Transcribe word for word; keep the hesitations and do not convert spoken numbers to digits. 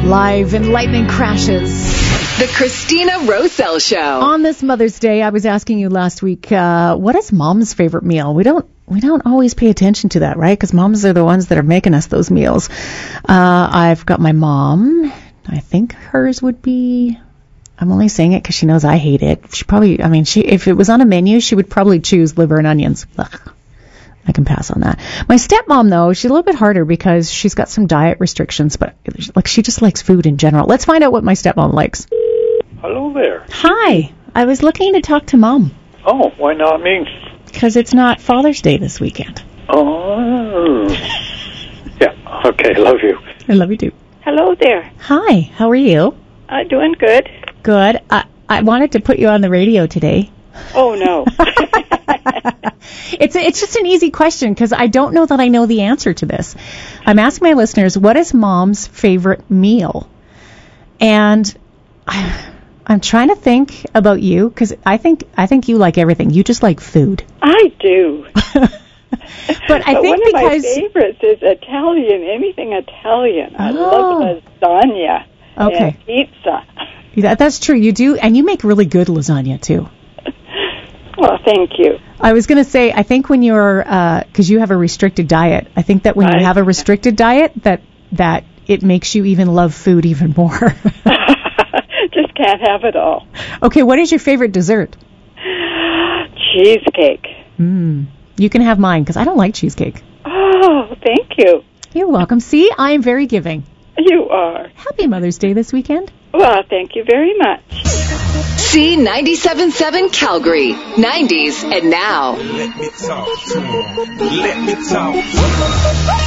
live in lightning crashes. The Christina Roselle Show. On this Mother's Day, I was asking you last week, uh, what is Mom's favorite meal? We don't we don't always pay attention to that, right? Because moms are the ones that are making us those meals. Uh, I've got my mom. I think hers would be... I'm only saying it because she knows I hate it. She probably, I mean, she if it was on a menu, she would probably choose liver and onions. Ugh. I can pass on that. My stepmom, though, she's a little bit harder because she's got some diet restrictions, but like she just likes food in general. Let's find out what my stepmom likes. Hello there. Hi. I was looking to talk to Mom. Oh, why not me? Because it's not Father's Day this weekend. Oh. Yeah, okay, love you. I love you, too. Hello there. Hi. How are you? Uh, doing good. Good. I, I wanted to put you on the radio today. Oh, no. It's it's just an easy question because I don't know that I know the answer to this. I'm asking my listeners, what is Mom's favorite meal? And I, I'm trying to think about you because I think I think you like everything. You just like food. I do. But I but think one because of my favorites is Italian, anything Italian. I Oh. love lasagna Okay. and pizza. that, that's true. You do, and you make really good lasagna too. Well, thank you. I was going to say, I think when you're, because uh, you have a restricted diet, I think that when Right. you have a restricted diet, that that it makes you even love food even more. Just can't have it all. Okay, what is your favorite dessert? Cheesecake. Mm. You can have mine, because I don't like cheesecake. Oh, thank you. You're welcome. See, I am very giving. You are. Happy Mother's Day this weekend. Well, thank you very much. C ninety-seven point seven Calgary, nineties and now. Let me talk to him. Let me talk to him.